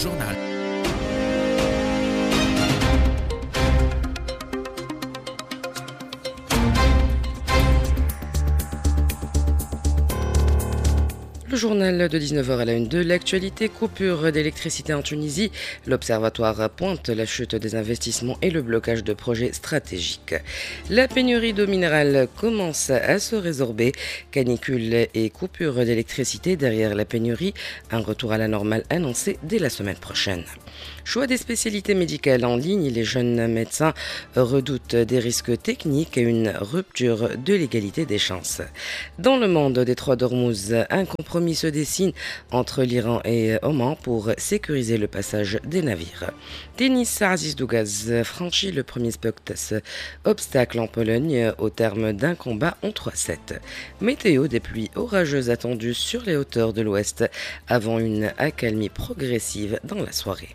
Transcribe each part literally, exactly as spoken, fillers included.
journal. Le journal de dix-neuf heures à la une de l'actualité, coupure d'électricité en Tunisie. L'Observatoire pointe la chute des investissements et le blocage de projets stratégiques. La pénurie d'eau minérale commence à se résorber. Canicule et coupure d'électricité derrière la pénurie. Un retour à la normale annoncé dès la semaine prochaine. Choix des spécialités médicales en ligne, les jeunes médecins redoutent des risques techniques et une rupture de l'égalité des chances. Dans le monde des trois d'Ormuz, un compromis se dessine entre l'Iran et Oman pour sécuriser le passage des navires. Denis Aziz Dougaz franchit le premier obstacle en Pologne au terme d'un combat en trois sept. Météo, des pluies orageuses attendues sur les hauteurs de l'ouest avant une accalmie progressive dans la soirée.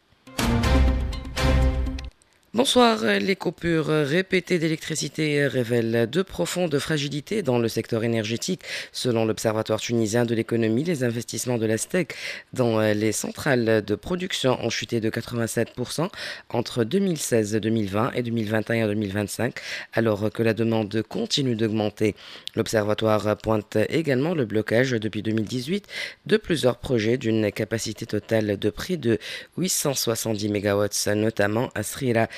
Bonsoir, les coupures répétées d'électricité révèlent de profondes fragilités dans le secteur énergétique. Selon l'Observatoire tunisien de l'économie, les investissements de la S T E C dans les centrales de production ont chuté de quatre-vingt-sept pour cent entre deux mille seize deux mille vingt et deux mille vingt et un deux mille vingt-cinq, alors que la demande continue d'augmenter. L'Observatoire pointe également le blocage depuis deux mille dix-huit de plusieurs projets d'une capacité totale de près de huit cent soixante-dix mégawatts, notamment à Srira,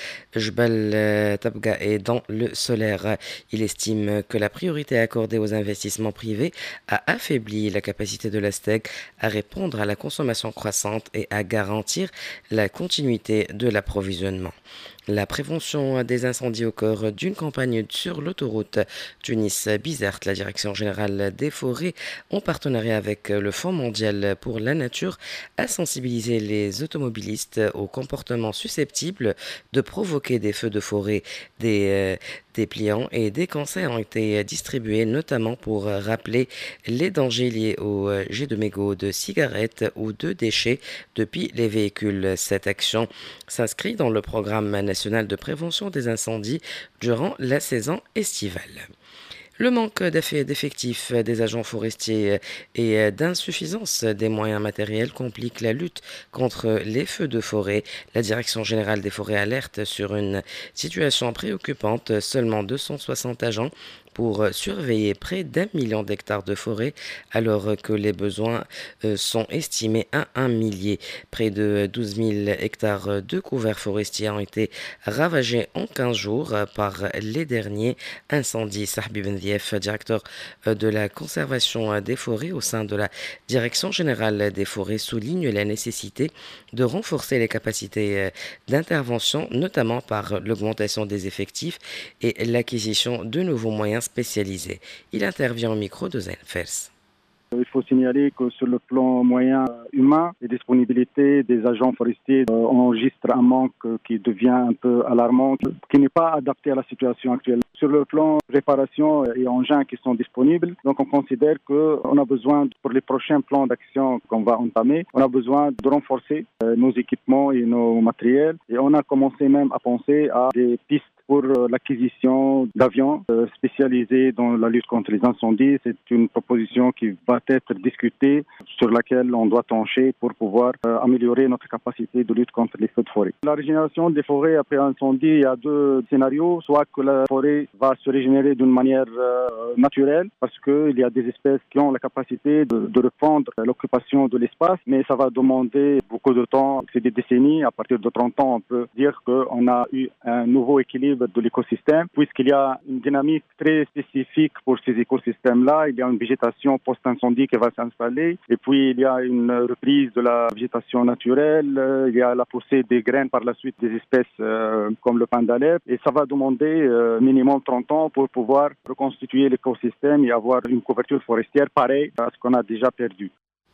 Jbal Tabga et dans le solaire. Il estime que la priorité accordée aux investissements privés a affaibli la capacité de la S T E C à répondre à la consommation croissante et à garantir la continuité de l'approvisionnement. La prévention des incendies au cœur d'une campagne sur l'autoroute Tunis-Bizerte, la Direction générale des forêts, en partenariat avec le Fonds mondial pour la nature, a sensibilisé les automobilistes aux comportements susceptibles de provoquer des feux de forêt. Des euh, dépliants et des conseils ont été distribués, notamment pour rappeler les dangers liés au jet de mégots, de cigarettes ou de déchets depuis les véhicules. Cette action s'inscrit dans le programme national de prévention des incendies durant la saison estivale. Le manque d'effectifs des agents forestiers et d'insuffisance des moyens matériels complique la lutte contre les feux de forêt. La Direction générale des forêts alerte sur une situation préoccupante. Seulement deux cent soixante agents pour surveiller près d'un million d'hectares de forêt, alors que les besoins sont estimés à un millier. Près de douze mille hectares de couverts forestiers ont été ravagés en quinze jours par les derniers incendies. Sahbi Ben Dief, directeur de la conservation des forêts au sein de la Direction générale des forêts, souligne la nécessité de renforcer les capacités d'intervention, notamment par l'augmentation des effectifs et l'acquisition de nouveaux moyens spécialisés. Il intervient au micro de Zain Fers. Il faut signaler que sur le plan moyen humain, les disponibilités des agents forestiers euh, enregistrent un manque qui devient un peu alarmant, qui n'est pas adapté à la situation actuelle. Sur le plan réparation et engins qui sont disponibles, donc on considère qu'on a besoin, pour les prochains plans d'action qu'on va entamer, on a besoin de renforcer euh, nos équipements et nos matériels. Et on a commencé même à penser à des pistes pour l'acquisition d'avions spécialisés dans la lutte contre les incendies. C'est une proposition qui va être discutée, sur laquelle on doit trancher pour pouvoir améliorer notre capacité de lutte contre les feux de forêt. La régénération des forêts après un incendie, il y a deux scénarios. Soit que la forêt va se régénérer d'une manière naturelle, parce qu'il y a des espèces qui ont la capacité de, de reprendre l'occupation de l'espace, mais ça va demander beaucoup de temps, c'est des décennies. À partir de trente ans, on peut dire qu'on a eu un nouveau équilibre de l'écosystème, puisqu'il y a une dynamique très spécifique pour ces écosystèmes-là. Il y a une végétation post-incendie qui va s'installer, et puis il y a une reprise de la végétation naturelle, il y a la poussée des graines par la suite des espèces euh, comme le pin d'Alep, et ça va demander euh, minimum trente ans pour pouvoir reconstituer l'écosystème et avoir une couverture forestière pareille à ce qu'on a déjà perdu.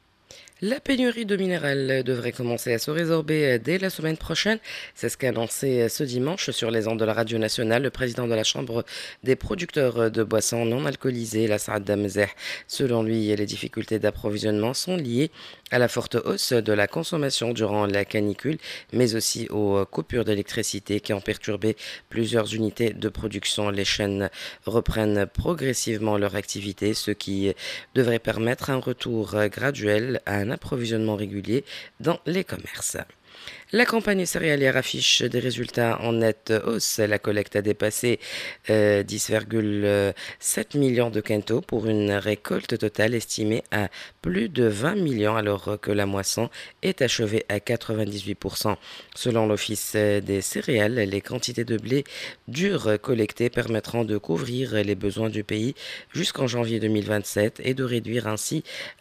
La pénurie de minéral devrait commencer à se résorber dès la semaine prochaine. C'est ce qu'a annoncé ce dimanche sur les ondes de la radio nationale le président de la Chambre des producteurs de boissons non alcoolisées, la Saad Mzeh. Selon lui, les difficultés d'approvisionnement sont liées à la forte hausse de la consommation durant la canicule, mais aussi aux coupures d'électricité qui ont perturbé plusieurs unités de production. Les chaînes reprennent progressivement leur activité, ce qui devrait permettre un retour graduel à un un approvisionnement régulier dans les commerces. La campagne céréalière affiche des résultats en nette hausse. La collecte a dépassé euh, dix virgule sept millions de quintaux pour une récolte totale estimée à plus de vingt millions alors que la moisson est achevée à quatre-vingt-dix-huit pour cent. Selon l'Office des céréales, les quantités de blé dur collectées permettront de couvrir les besoins du pays jusqu'en janvier deux mille vingt-sept et de réduire ainsi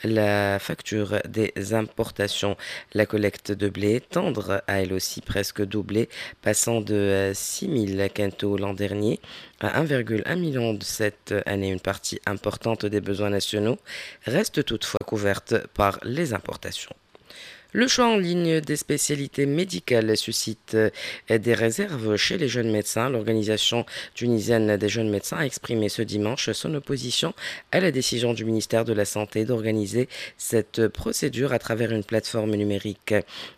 la facture des importations. La collecte de blé tendre a elle aussi presque doublé, passant de six mille quintaux l'an dernier à un virgule un million cette année. Une partie importante des besoins nationaux reste toutefois couverte par les importations. Le choix en ligne des spécialités médicales suscite des réserves chez les jeunes médecins. L'organisation tunisienne des jeunes médecins a exprimé ce dimanche son opposition à la décision du ministère de la Santé d'organiser cette procédure à travers une plateforme numérique.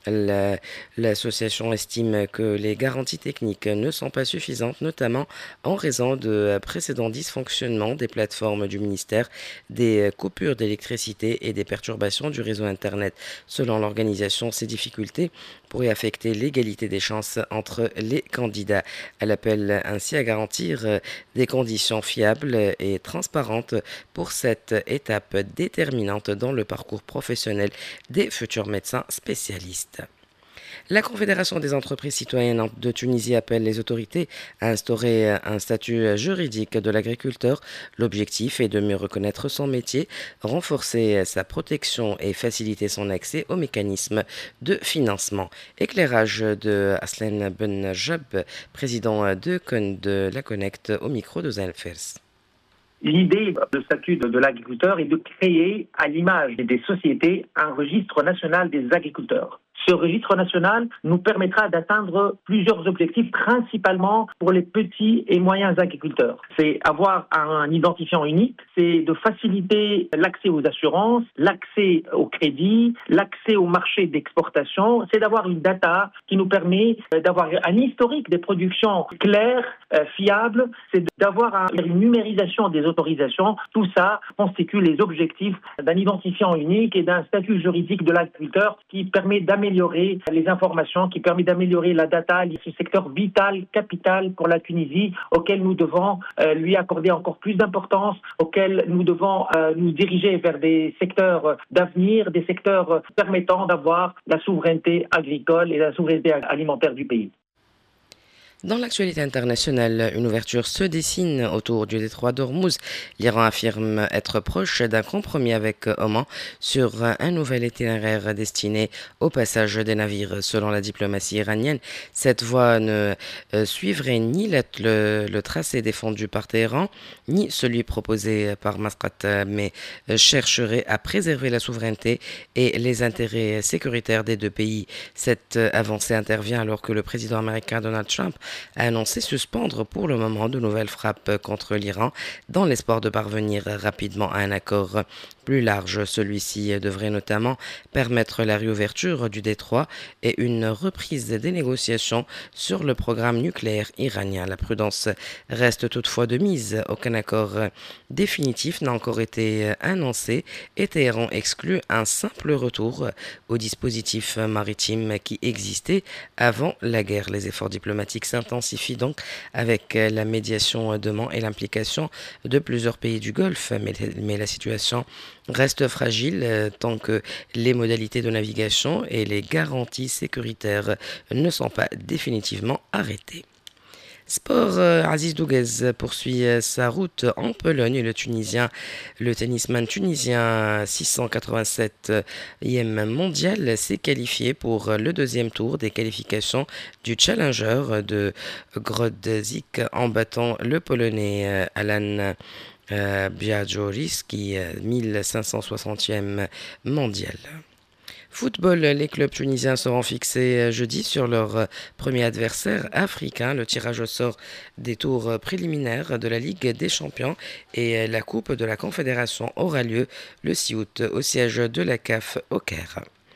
La, l'association estime que les garanties techniques ne sont pas suffisantes, notamment en raison de précédents dysfonctionnements des plateformes du ministère, des coupures d'électricité et des perturbations du réseau Internet. Selon l'organisation, ces difficultés pourraient affecter l'égalité des chances entre les candidats. Elle appelle ainsi à garantir des conditions fiables et transparentes pour cette étape déterminante dans le parcours professionnel des futurs médecins spécialistes. La Confédération des entreprises citoyennes de Tunisie appelle les autorités à instaurer un statut juridique de l'agriculteur. L'objectif est de mieux reconnaître son métier, renforcer sa protection et faciliter son accès aux mécanismes de financement. Éclairage de Aslan Ben Jab, président de, de la Connect, au micro de Zain Fers. L'idée du statut de, de l'agriculteur est de créer, à l'image des sociétés, un registre national des agriculteurs. Ce registre national nous permettra d'atteindre plusieurs objectifs, principalement pour les petits et moyens agriculteurs. C'est avoir un identifiant unique, c'est de faciliter l'accès aux assurances, l'accès au crédit, l'accès au marché d'exportation, c'est d'avoir une data qui nous permet d'avoir un historique des productions claires, euh, fiables, c'est d'avoir un, une numérisation des autorisations. Tout ça constitue les objectifs d'un identifiant unique et d'un statut juridique de l'agriculteur qui permet d'améliorer les informations, qui permet d'améliorer la data, ce secteur vital, capital pour la Tunisie, auquel nous devons euh, lui accorder encore plus d'importance, auquel nous devons euh, nous diriger vers des secteurs d'avenir, des secteurs permettant d'avoir la souveraineté agricole et la souveraineté alimentaire du pays. Dans l'actualité internationale, une ouverture se dessine autour du détroit d'Ormuz. L'Iran affirme être proche d'un compromis avec Oman sur un nouvel itinéraire destiné au passage des navires. Selon la diplomatie iranienne, cette voie ne euh, suivrait ni le, le, le tracé défendu par Téhéran, ni celui proposé par Masqat, mais euh, chercherait à préserver la souveraineté et les intérêts sécuritaires des deux pays. Cette avancée intervient alors que le président américain Donald Trump a annoncé suspendre pour le moment de nouvelles frappes contre l'Iran dans l'espoir de parvenir rapidement à un accord plus large. Celui-ci devrait notamment permettre la réouverture du détroit et une reprise des négociations sur le programme nucléaire iranien. La prudence reste toutefois de mise. Aucun accord définitif n'a encore été annoncé et Téhéran exclut un simple retour au dispositif maritime qui existait avant la guerre. Les efforts diplomatiques s'intensifient donc avec la médiation de Mans et l'implication de plusieurs pays du Golfe, mais, mais la situation reste fragile euh, tant que les modalités de navigation et les garanties sécuritaires ne sont pas définitivement arrêtées. Sport, euh, Aziz Douguez poursuit euh, sa route en Pologne. Le Tunisien, le tennisman tunisien six cent quatre-vingt-septième mondial s'est qualifié pour le deuxième tour des qualifications du Challenger de Grodzic en battant le Polonais euh, Alan Euh, Białoruski, mille cinq cent soixantième mondial. Football, les clubs tunisiens seront fixés jeudi sur leur premier adversaire africain. Le tirage au sort des tours préliminaires de la Ligue des Champions et la Coupe de la Confédération aura lieu le six août au siège de la C A F au Caire.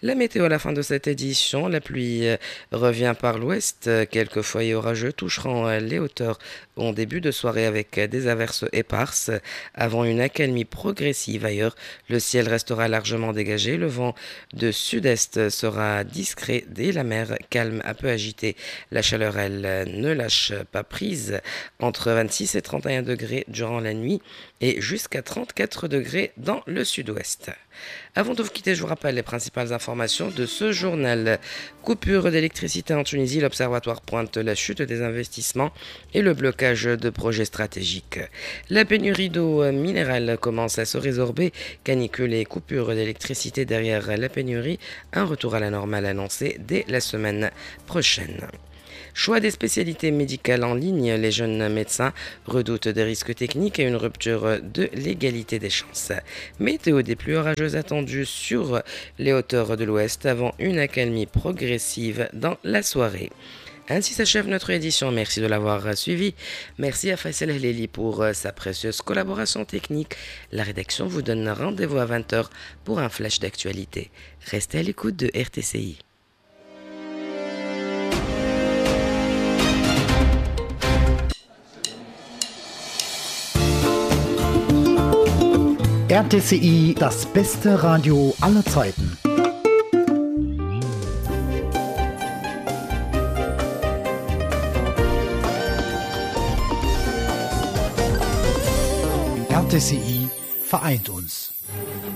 La météo à la fin de cette édition, la pluie revient par l'ouest. Quelques foyers orageux toucheront les hauteurs en début de soirée avec des averses éparses. Avant une accalmie progressive ailleurs, le ciel restera largement dégagé. Le vent de sud-est sera discret et la mer calme, un peu agitée. La chaleur, elle, ne lâche pas prise entre vingt-six et trente et un degrés durant la nuit et jusqu'à trente-quatre degrés dans le sud-ouest. Avant de vous quitter, je vous rappelle les principales informations de ce journal. Coupure d'électricité en Tunisie, l'Observatoire pointe la chute des investissements et le blocage de projets stratégiques. La pénurie d'eau minérale commence à se résorber. Canicule et coupure d'électricité derrière la pénurie. Un retour à la normale annoncé dès la semaine prochaine. Choix des spécialités médicales en ligne, les jeunes médecins redoutent des risques techniques et une rupture de l'égalité des chances. Météo des pluies orageuses attendues sur les hauteurs de l'ouest avant une accalmie progressive dans la soirée. Ainsi s'achève notre édition, merci de l'avoir suivi. Merci à Faisal Heleli pour sa précieuse collaboration technique. La rédaction vous donne rendez-vous à vingt heures pour un flash d'actualité. Restez à l'écoute de R T C I. R T C I, das beste Radio aller Zeiten. R T C I vereint uns.